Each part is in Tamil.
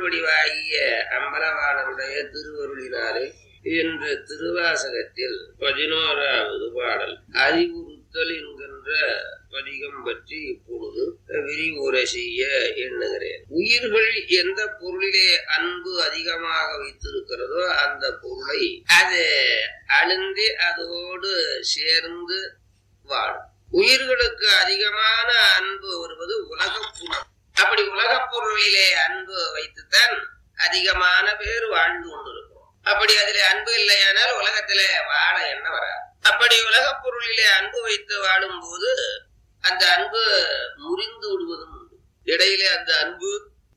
வடிவாகிய அம்பலவாணருடைய திருவருளினாலே என்று திருவாசகத்தில் 11வது பாடல் அறிவுறுத்தல் என்கின்ற பதிகம் பற்றி இப்பொழுது விரிவுரை செய்ய எண்ணுகிறேன். உயிர்கள் எந்த பொருளிலே அன்பு அதிகமாக வைத்திருக்கிறதோ அந்த பொருளை அது அழுந்தி அதோடு சேர்ந்து வாழும். உயிர்களுக்கு அதிகமான அன்பு வருவது உலகப் புலம். அப்படி உலகப் பொருளிலே அன்பு வைத்துத்தான் அதிகமான பேர் வாழ்ந்து கொண்டிருக்கிறோம். அப்படி அதிலே அன்பு இல்லையானால் உலகத்திலே வாழ என்ன வராது. அப்படி உலகப் பொருளிலே அன்பு வைத்து வாழும் போது அந்த அன்பு முறிந்து விடுவதும் உண்டு. இடையிலே அந்த அன்பு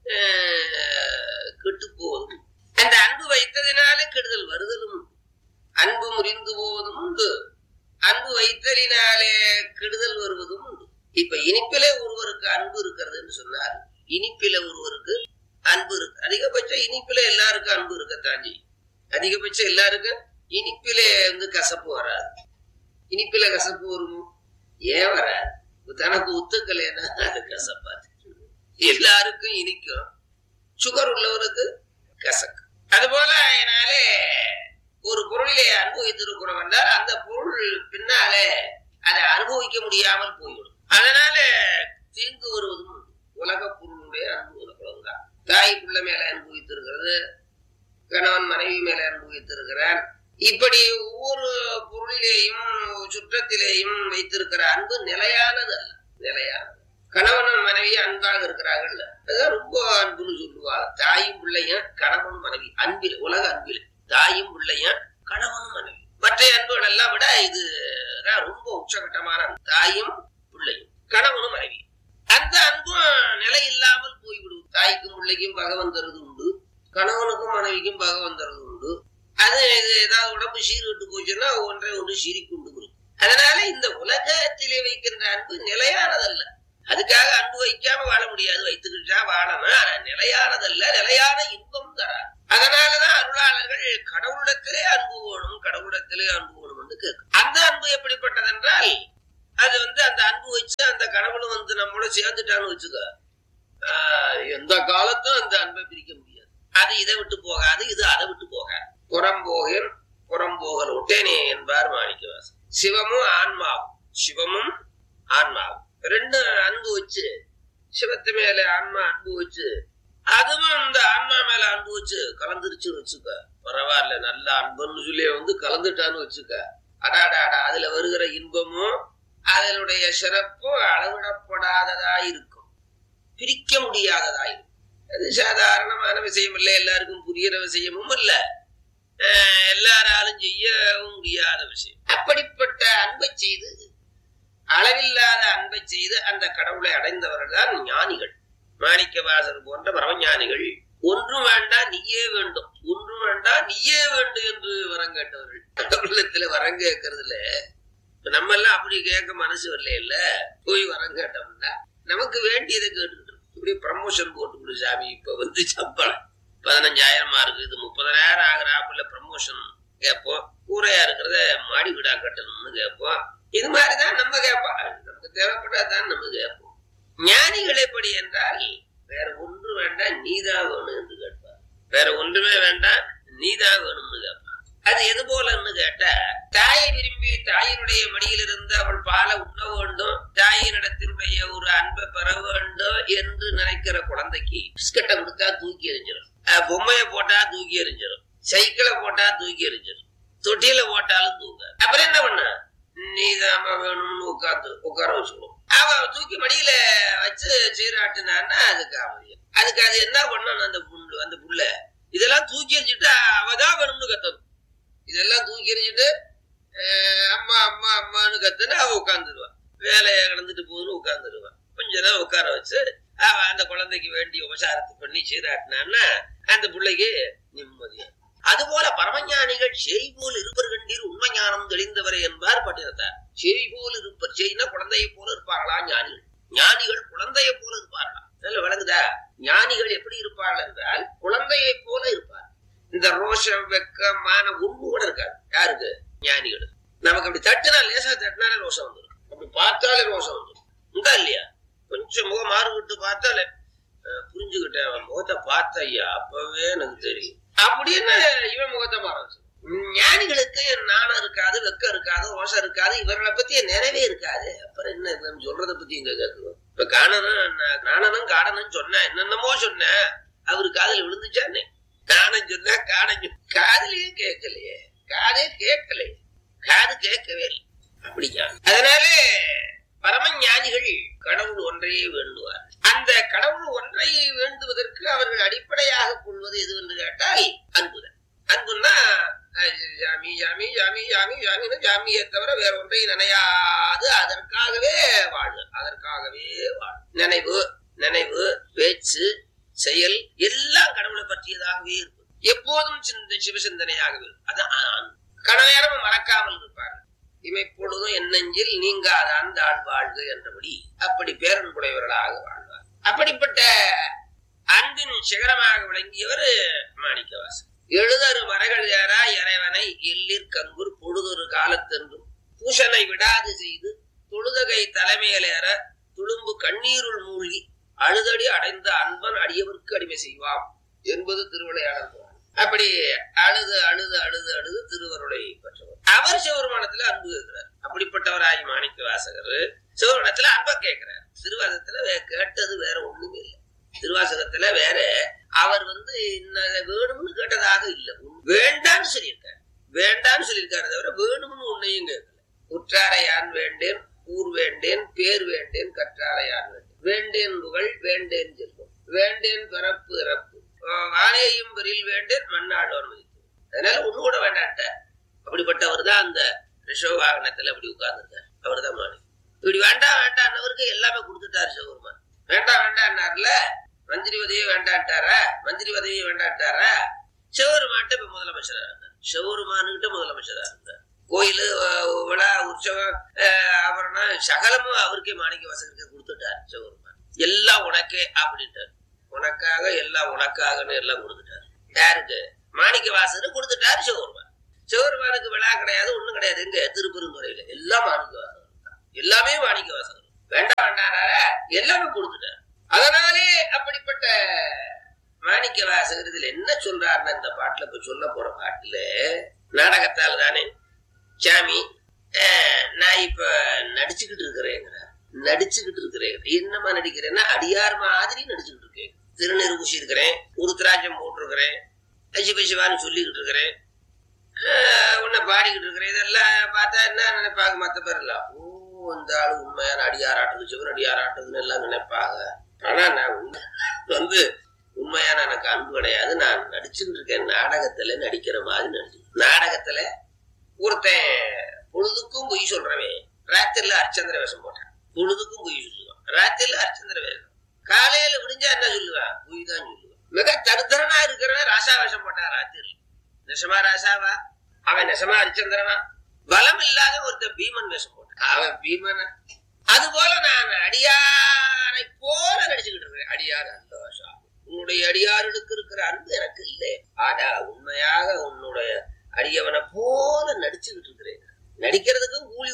கெட்டு போவதும், அந்த அன்பு வைத்ததினாலே கெடுதல் வருதலும் உண்டு. அன்பு முறிந்து போவதும் உண்டு, அன்பு வைத்தலினாலே கெடுதல் வருவதும் உண்டு. இப்ப இனிப்பிலே ஒருவருக்கு அன்பு இருக்கிறது என்று சொன்னார். இனிப்பில ஒருவருக்கு அன்பு இருக்கு. அதிகபட்சம் இனிப்பில எல்லாருக்கும் அன்பு இருக்கத்தாஞ்சி. அதிகபட்சம் எல்லாருக்கும் இனிப்பிலே கசப்பு வராது. இனிப்பில கசப்பு வருமோ? ஏன் வராது? தனக்கு ஒத்துக்கலைன்னா அது கசப்பாது. எல்லாருக்கும் இனிக்கும், சுகர் உள்ளவருக்கு கசக்கு. அதுபோல என்னாலே ஒரு பொருளிலே அனுபவித்திருக்கிறோம் என்றால் அந்த பொருள் பின்னாலே அதை அனுபவிக்க முடியாமல் போய்விடும். அதனால தீங்கு வருவதும் உலக பொருளுடைய அனுபவம் தான். தாய் பிள்ளை மேல அனுபவித்திருக்கிறது, கணவன் மனைவி மேல அனுபவித்திருக்கிறான். இப்படி ஒவ்வொரு பொருளிலேயும் சுற்றத்திலேயும் வைத்திருக்கிற அன்பு நிலையானது அல்ல. நிலையானது. கணவனும் மனைவி அன்பாக இருக்கிறார்கள், அதான் ரொம்ப அன்புன்னு சொல்லுவாங்க. தாயும் பிள்ளையும் கணவனும் மனைவி அன்பில், உலக அன்பில் தாயும் பிள்ளையும் கணவனும் மனைவி. மற்ற அன்புகள் எல்லாம் விட இது ரொம்ப உச்சகட்டமான தாயும் பிள்ளையும் கணவனும் மனைவி. அந்த அன்பும் நிலை இல்லாமல் போய்விடும். தாய்க்கும் பிள்ளைக்கும் பகவன் தருது உண்டு, கணவனுக்கும் மனைவிக்கும் பகவன் தருது உண்டு. அது ஏதாவது உடம்பு சீர்விட்டு போச்சுன்னா ஒன்றை ஒன்று சீரிக்கொண்டு கொடுக்கும். அதனால இந்த உலகத்திலே வைக்கின்ற அன்பு நிலையானதல்ல. அதுக்காக அன்பு வைக்காம வாழ முடியாது, வைத்துக்கிட்டா வாழணும். ஆனா நிலையானதல்ல, நிலையான இன்பம் தராது. அதனாலதான் அருளாளர்கள் கடவுளிடத்திலே அன்பு வேணும், கடவுளிடத்திலே அன்பு வேணும் என்று கேட்கும். அந்த அன்பு எப்படிப்பட்டது என்றால் அது அந்த அன்பு வச்சு அந்த கடவுளும் நம்மளோட சேர்ந்துட்டான்னு வச்சுக்க, எந்த காலத்தும் அந்த அன்பை பிரிக்க முடியாது. அது இதை விட்டு போகாது, இது அதை விட்டு போகாது. புறம்போகல் புறம்போகல் ஒட்டேனே என்பார் மாணிக்கவாசகர். சிவமும் ஆன்மாவும், சிவமும் ஆன்மாவும் ரெண்டு அன்பு வச்சு, சிவத்து மேல ஆன்மா அன்பு வச்சு, அதுவும் இந்த ஆன்மா மேல அன்பு வச்சு கலந்துருச்சுன்னு வச்சுக்க, பரவாயில்ல நல்ல அன்புன்னு சொல்லி கலந்துட்டான்னு வச்சுக்க, அடாடாடா அதுல வருகிற இன்பமும் அதனுடைய சிறப்பும் அளவிடப்படாததா இருக்கும், பிரிக்க முடியாததா இருக்கும். அது சாதாரணமான விஷயம் இல்லை, எல்லாருக்கும் புரிகிற விஷயமும் இல்ல, எல்லாராலும் செய்யவும் முடியாத விஷயம். அப்படிப்பட்ட அன்பை செய்து, அளவில்லாத அன்பை செய்து அந்த கடவுளை அடைந்தவர்கள் தான் ஞானிகள். மாணிக்கவாசகர் போன்ற பரமஞானிகள். ஒன்றும் வேண்டாம் நீயே வேண்டும், ஒன்றும் வேண்டாம் நீயே வேண்டும் என்று வரம் கேட்டவர்கள். கடவுளத்துல வரம் கேட்கறதுல நம்ம எல்லாம் அப்படி கேட்க மனசு வரல இல்ல. போய் வரம் கேட்டோம்னா நமக்கு வேண்டியதை கேட்டுக்கிட்டு இப்படி ப்ரமோஷன் போட்டு கொடு சாமி, இப்ப சம்பளம் 15,000 இருக்கு, இது 30,000 ஆகிறாப்புல ப்ரமோஷன் கேட்போம். கூரையா இருக்கிறத மாடி வீடா கட்டணும்னு கேட்போம். இது மாதிரிதான் நம்ம கேட்போம். நமக்கு தேவைப்படாதான் நம்ம கேட்போம். ஞானிகள் எப்படி என்றால் வேற ஒன்று வேண்டாம் நீதான் வேணும் என்று கேட்பார். வேற ஒன்றுமே வேண்டாம் நீதான் வேணும்னு கேட்பார். அது எது போலன்னு கேட்டா, தாயை விரும்பி தாயினுடைய மடியிலிருந்து அவள் பாலை உண்ண வேண்டும், தாயினிடத்தினுடைய ஒரு அன்பை பெற வேண்டும் என்று நினைக்கிற குழந்தைக்கு பிஸ்கட்டை கொடுத்தா தூக்கி எறிஞ்சிடும், பொம்மையை போட்டா தூக்கி எறிஞ்சிடும், சைக்கிளை போட்டா தூக்கி எறிஞ்சிடும், தொட்டியில போட்டாலும் தூங்க. அப்புறம் என்ன பண்ண, நீதான் வேணும்னு உட்கார வச்சுக்கணும். அவ தூக்கி மடியில வச்சு சீராட்டுனான்னா அதுக்கு அமையும். அதுக்கு அது என்ன பண்ணணும், அந்த புள்ள இதெல்லாம் தூக்கி எறிஞ்சிட்டு அவதான் வேணும்னு கத்தணும். இதெல்லாம் தூக்கி எறிஞ்சிட்டு அம்மா அம்மா அம்மான்னு கத்துன்னு அவ உட்காந்துருவான். வேலையை கடந்துட்டு போகுதுன்னு உட்காந்துருவான். கொஞ்ச நேரம் உட்கார வச்சு அவ அந்த குழந்தைக்கு வேண்டிய உபசாரத்தை பண்ணி சீராட்டினான்னா அந்த பிள்ளைக்கு நிம்மதியா. அதுபோல பரமஞானிகள் செய் போல் இருப்பர் கண்டீர் உண்மை ஞானம் தெளிந்தவரை என்பார் பட்டினத்தார். செய் போல் இருப்பர், செய்னா குழந்தையை போல இருப்பார்களா ஞானிகள். ஞானிகள் குழந்தையை போல இருப்பார்களா? நல்ல விளங்குதா? ஞானிகள் எப்படி இருப்பார்கள் என்றால் குழந்தையை போல இருப்பார். இந்த ரோஷம் வெக்கமான ஒண்ணு கூட இருக்காது யாருக்கு? ஞானிகள். நமக்கு அப்படி தட்டுனா, லேசா தட்டினாலே ரோஷம் வந்துடும், அப்படி பார்த்தாலே ரோஷம் வந்துடும். உண்டா இல்லையா? கொஞ்சம் முகம் மாறுபட்டு பார்த்தாலே புரிஞ்சுக்கிட்டேன். அவன் முகத்தை பார்த்த ஐயா அப்பவே எனக்கு தெரியும் அப்படின்னு இவன் முகத்தை மாற. ஞானிகளுக்கு நாணம் இருக்காது, வெக்கம் இருக்காது, ரோஷம் இருக்காது, இவர்களை பத்தி நிறைவே இருக்காது. அப்புறம் என்ன சொல்றதை பத்தி இங்க கேட்கணும். இப்ப காணனும் காடனும் சொன்ன என்னென்னமோ சொன்ன அவரு காதல் விழுந்துச்சானே. காணம் சொன்னா காணம் காதலையே கேட்கலையே, காதே கேட்கலையே, காது கேட்கவே இல்லை. அப்படியா? அதனால பரமஞானிகள் கடவுள் ஒன்றையே வேண்டுவார். அந்த கடவுள் ஒன்றை வேண்டுவதற்கு அவர்கள் அடிப்படையாக கொள்வது எது என்று கேட்டால் அன்புதான். அன்புன்னா ஜாமி ஜாமி ஜாமி ஜாமி ஜாமின்னு ஜாமியை தவிர வேற ஒன்றை நினையாது அதற்காகவே வாழு, அதற்காகவே வாழு. நினைவு பேச்சு செயல் எல்லாம் கடவுளை பற்றியதாகவே இருக்கும். எப்போதும் சிவசிந்தனையாகவே இருக்கும். அதான் கணநேரம் மறக்காமல் இருப்பார்கள். இமைப்பொழுதும் என்னெஞ்சில் நீங்காத அந்த ஆள் வாழ்க என்றபடி அப்படி பேரன்புடையவர்களாக வாழ்வார். அப்படிப்பட்ட அன்பின் சிகரமாக விளங்கியவர் மாணிக்கவாசகர். எழுதரு மறைகள் ஏறா இறைவனை எல்லிற் கங்குர் பொழுதொரு காலத்தென்றும் பூஷனை விடாது செய்து தொழுதகை தலைமையிலேற துளும்பு கண்ணீருள் மூழ்கி அழுதடி அடைந்த அன்பன் அடியவருக்கு அடிமை செய்வாம் என்பது திருவிளையாடல். அப்படி அழுது அழுது அழுது அழுது திருவருளை பெற்றவர். அவர் சிவபெருமானத்துல அன்பு கேட்கிறார். அப்படிப்பட்டவராகி மாணிக்க வாசகர் சிவபெருமானத்துல அன்பை கேட்கிறார். திருவாசகத்துல கேட்டது வேற ஒண்ணுமே இல்லை. திருவாசகத்துல வேற அவர் வேணும்னு கேட்டதாக இல்லை, வேண்டான்னு சொல்லியிருக்காரு. வேண்டான்னு சொல்லியிருக்காரு தவிர வேணும்னு ஒன்னையும் கேட்கல. உற்றாரை யான் வேண்டேன், ஊர் வேண்டேன், பேர் வேண்டேன், கற்றாரை யான் வேண்டேன், வேண்டேன் புகழ், வேண்டேன் செல்வம், வேண்டேன் பிறப்பு இறப்பு, வாழையும் பெரில் வேண்டேன், மண்ணாடோர் மதித்து. அதனால ஒண்ணு கூட வேண்டாட்ட. அப்படிப்பட்டவர் தான் அந்த ரிஷவ வாகனத்துல அப்படி உட்கார்ந்துருக்காரு. அவர் தான் மாணி. இப்படி வேண்டாம் வேண்டான்னவருக்கு எல்லாமே கொடுத்துட்டாரு சிவபெருமான். வேண்டாம் வேண்டான்னார்ல, மந்திரி உதவியே வேண்டாட்டாரா, மந்திரி உதவியே வேண்டாட்டாரா. சிவபெருமான்ட்ட இப்ப முதலமைச்சரா இருந்தார். சிவபெருமானுகிட்ட முதலமைச்சரா இருந்தார். கோயிலு விழா உற்சவம் ஆபரணம் சகலமும் அவருக்கே மாணிக்க வாசகருக்கு கொடுத்துட்டார் சிவபெருமான். எல்லாம் உனக்கே அப்படின்ட்டார். உனக்காக எல்லாம் உனக்காகன்னு எல்லாம் கொடுத்துட்டாரு. யாருக்கு? மாணிக்க வாசகருக்கு கொடுத்துட்டாரு சிவபெருமான். சிவபெருமானுக்கு விழா கிடையாது, ஒண்ணும் கிடையாது. எங்க? திருப்பெருந்துறையில எல்லாம் மாணிக்க வாசகர், எல்லாமே மாணிக்க வாசகர். வேண்டாம் வேண்டாம் எல்லாமே கொடுத்துட்டாரு. அதனாலே அப்படிப்பட்ட மாணிக்க வாசகர் இதுல என்ன சொல்றாருன்னா, இந்த பாட்டுல இப்ப சொல்ல போற பாட்டுல நாடகத்தால் தானே சாமி நான் இப்ப நடிச்சுக்கிட்டு இருக்கிறேன். என்னமா நடிக்கிறேன்னா அடியார் மாதிரி நடிச்சுக்கிட்டு இருக்கேன். திருநீர் பூசி இருக்கிறேன், உருத்திராட்சம் போட்டிருக்கிறேன், சிவான்னு சொல்லிக்கிட்டு இருக்கிறேன், உன்னை பாடிக்கிட்டு இருக்கிறேன். இதெல்லாம் பார்த்தா என்ன நினைப்பாங்க மத்த பேர் எல்லாம்? ஓ, இந்த ஆளு உண்மையான அடியாராட்டுது, சிவன் அடியாராட்டுதுன்னு எல்லாம் நினைப்பாங்க. ஆனா நான் உண்மையான எனக்கு அன்பு கிடையாது. நான் நடிச்சுட்டு இருக்கேன். நாடகத்துல நடிக்கிற மாதிரி நடிச்சு. நாடகத்துல ஒருத்தன் பொழுதுக்கும் பொய் சொல்றவன் ராத்திரில அரிச்சந்திர வேஷம் போட்டான். பொழுதுக்கும் பொய் சொல்லுவான், ராத்திரில அரிச்சந்திர வேஷம். காலையில விடிஞ்சா என்ன சொல்லுவான்? பொய் தான் சொல்லுவான். மிக தருதரனா இருக்கிறவன் ராசா வேஷம் போட்டான் ராத்திரி. நெசமா ராசாவா? அவன் நெசமா அரிச்சந்திரனா? பலம் இல்லாத ஒருத்தன் பீமன் வேஷம் போட்டான், அவன் பீமன். அது போல நான் அடியாரை போல நடிச்சுக்கிட்டு இருக்கிறேன். அடியார் அந்த வேஷம். உன்னுடைய அடியார்களுக்கு இருக்கிற அன்பு எனக்கு இல்லை. ஆனா உண்மையாக உன்னுடைய அடியவனை போல நடிச்சுக்கிட்டு இருக்கிறேன். நடிக்கிறதுக்கும் கூலி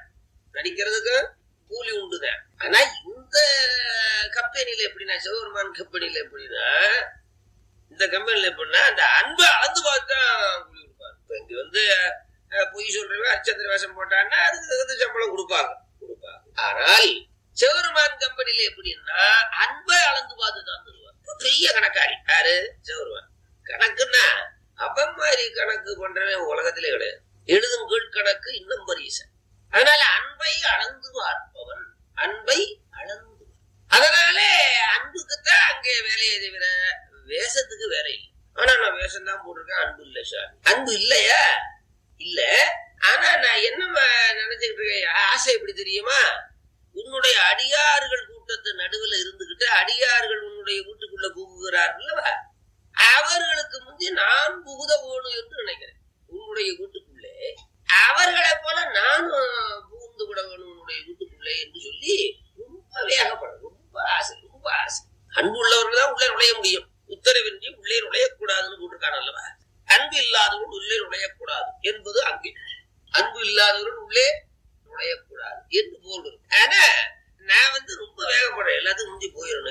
உண்டுதான். ஆனா இந்த கம்பெனில எப்படின்னா, சிவபெருமான் கம்பெனில எப்படின்னா, இந்த கம்பெனில எப்படின்னா அந்த அன்பை அளந்து பார்த்தா கூலி கொடுப்பாங்க. இப்ப இங்க பொய் சொல்றவன் அரிச்சந்திர வேஷம் போட்டான்னா அதுக்கு சம்பளம் கொடுப்பாங்க. ஆனால் சிவபெருமான் கம்பெனில எப்படின்னா அன்பை அளந்து பார்த்துதான் தருவாங்க. பெரிய கணக்காளி யாரு? சிவபெருமான். கணக்குன்னா அவன் மாதிரி கணக்கு பண்றவன் உலகத்திலே கிடையாது. எழுதும் கீழ் கணக்கு இன்னும் பரிசன். அதனால அன்பை அளந்து பார்ப்பவன், அன்பை அளந்து. அதனாலே அன்புக்குத்தான் அங்கே வேலையை தவிர வேஷத்துக்கு வேலை இல்லை. ஆனா நான் வேஷம் தான் போட்டிருக்கேன், அன்பு இல்லை சார். அன்பு இல்லையா? இல்ல. ஆனா நான் என்ன நினைச்சுக்கிட்டு இருக்கேன், ஆசை எப்படி தெரியுமா? உன்னுடைய அடியார்கள் கூட்டத்து நடுவுல இருந்துகிட்டு அடியார்கள் உன்னுடைய வீட்டுக்குள்ள புகுகிறார்கள், அவர்களுக்கு முந்தி நான் புகுத வேணும் என்று நினைக்கிறேன். உன்னுடைய வீட்டுக்குள்ளே அவர்களை போல நானும் புகுந்து விட வேணும் உன்னுடைய வீட்டுக்குள்ளே என்று சொல்லி ரொம்ப வேகப்படும். ரொம்ப ஆசை. அன்பு உள்ளவர்கள் தான் உள்ளே நுழைய முடியும். உத்தரவின்றி உள்ளே நுழையக்கூடாதுன்னு போட்டிருக்கான அல்லவா? அன்பு இல்லாதவர்கள் உள்ளே நுழையக்கூடாது என்பது அங்கே. அன்பு இல்லாதவர்கள் உள்ளே நுழையக்கூடாது என்று போல் இருக்கு. ஆனா நான் ரொம்ப வேகப்படுறேன். எல்லாத்துக்கும் முந்தி போயிடணும்,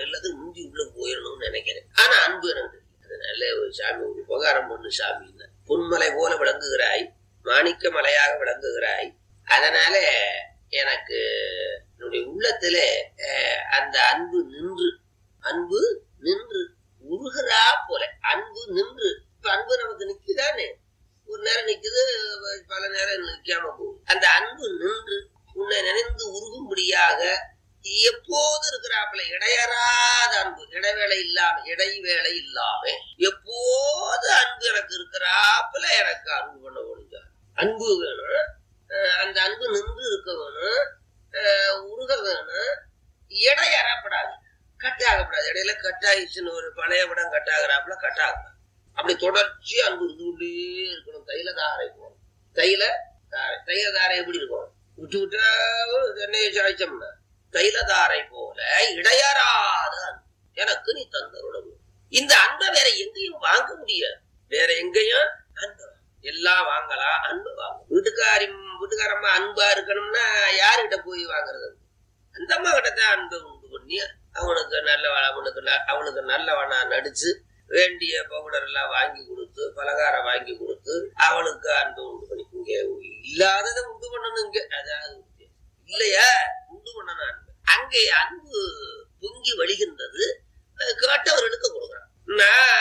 எல்லாத்துக்கும் முந்தி உள்ள போயிடணும்னு நினைக்கிறேன். ஆனா அன்பு எனக்கு அதனால ஒரு சாமி ஒரு உபகாரம் பண்ணு சாமி, பொன்மலை போல விளங்குகிறாய், மாணிக்க மலையாக விளங்குகிறாய். அதனால எனக்கு என்னுடைய உள்ளத்துல அந்த அன்பு நின்று உருகிறா போல. அன்பு நின்று, இப்ப அன்பு நமக்கு நிக்குதானே, ஒரு நேரம் நிக்குது, பல நேரம் நிக்காம போகுது. அந்த அன்பு நின்று உன்னை நினைந்து உருகும்படியாக எப்போது இருக்கிறாப்புல இடையறாத அன்பு, இடைவேளை இல்லாம எப்போது அன்பு எனக்கு இருக்கிறாப்புல எனக்கு அன்பு பண்ண முடிஞ்சார். அன்பு வேணும், அந்த அன்பு நின்று இருக்க வேணும், உருக வேணும், இடையறப்படாது, கட்டாகப்படாது. இடையில கட்டாயிடுச்சுன்னு ஒரு பழைய படம் கட்டாகிறாப்புல கட்டாகப்படாது. அப்படி தொடர்ச்சி அன்பு இருந்துகிட்டே இருக்கணும். தைலதாரை போகணும். தைலதாரை எப்படி இருக்கும், விட்டு விட்டா தென்னையை சாய்ச்சோம்னா தைலதாரை போல இடையறாத அன்பு எனக்கு நீ தந்தருடன். இந்த அன்பை வேற எங்கேயும் வாங்க முடியாது. வேற எங்கேயும் அன்பு எல்லாம் வாங்கலாம், அன்பு வாங்க. வீட்டுக்காரம்மா அன்பா இருக்கணும்னா யாருகிட்ட போய் வாங்குறது? அந்த அம்மா கிட்டதான் அன்பை உண்டு பண்ணி அவனுக்கு நல்லவனா நடிச்சு வேண்டிய பவுடர் எல்லாம் வாங்கி கொடுத்து, பலகாரம் வாங்கி கொடுத்து அவளுக்கு அன்பை உண்டு பண்ணி. இங்க இல்லாததை உண்டு பண்ணணும், இங்க அதாவது இல்லையா உண்டு பண்ணணும் அன்பு. அங்கே அன்பு பொங்கி வழிகின்றது, கேட்டவர்களுக்கு கொடுக்குறான். நான்